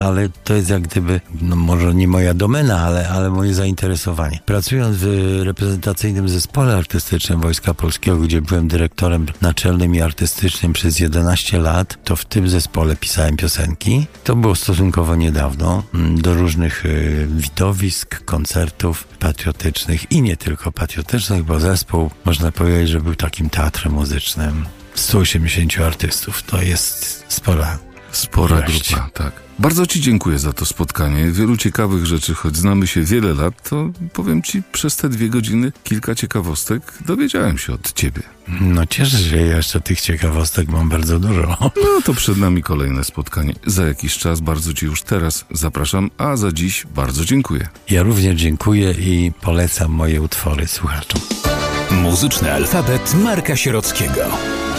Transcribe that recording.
ale to jest jak gdyby, no może nie moja domena, ale moje zainteresowanie. Pracując w reprezentacyjnym zespole artystycznym Wojska Polskiego, gdzie byłem dyrektorem naczelnym i artystycznym przez 11 lat, to w tym zespole pisałem piosenki. To było stosunkowo niedawno, do różnych widowisk, koncertów patriotycznych i nie tylko patriotycznych, bo zespół, można powiedzieć, że był takim teatrem muzycznym. 180 artystów, to jest spora grupa, tak. Bardzo Ci dziękuję za to spotkanie. Wielu ciekawych rzeczy, choć znamy się wiele lat, to powiem Ci, przez te 2 godziny kilka ciekawostek dowiedziałem się od Ciebie. No cieszę się, jeszcze tych ciekawostek mam bardzo dużo. No to przed nami kolejne spotkanie. Za jakiś czas bardzo Ci już teraz zapraszam, a za dziś bardzo dziękuję. Ja również dziękuję i polecam moje utwory słuchaczom. Muzyczny alfabet Marka Sierockiego.